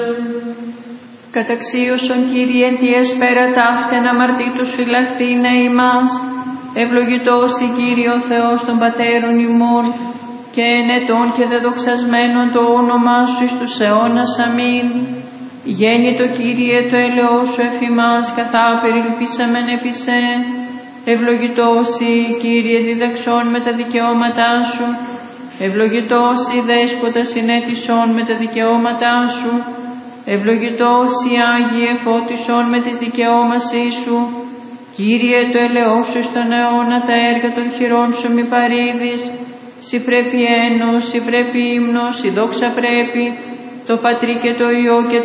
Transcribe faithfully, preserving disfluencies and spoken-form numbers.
Καταξίωσον Κύριε εν τη εσπέρα ταύτεν αμαρτήτους φυλαχθήνε ημάς, ευλογητός η Κύριε ο Θεός των πατέρων ημών, και ενετών και δεδοξασμένων το όνομά σου εις τους αιώνας. Αμήν. Γέννητο Κύριε το έλεος σου εφ' ημάς, καθά περιλυπήσαμεν επί σε. Ευλογητός η Κύριε διδαξών με τα δικαιώματά σου, ευλογητός η δέσποτα συνέτησον με τα δικαιώματά σου, ευλογητός η Άγιε φώτισον με τις δικαιώμασή σου. Κύριε το ελεός σου στον αιώνα τα έργα των χειρών σου μη παρήδεις. Συ πρέπει ένος, συ πρέπει ύμνος, συ δόξα πρέπει, το Πατρί και το Υιό και